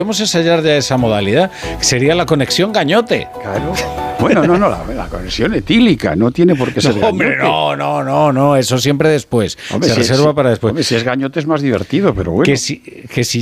Podemos ensayar ya esa modalidad, que sería la conexión gañote. Claro. Bueno, la conexión etílica, no tiene por qué ser gañote. Hombre, no, eso siempre después. Hombre, se reserva para después. Hombre, si es gañote es más divertido, pero bueno. Que si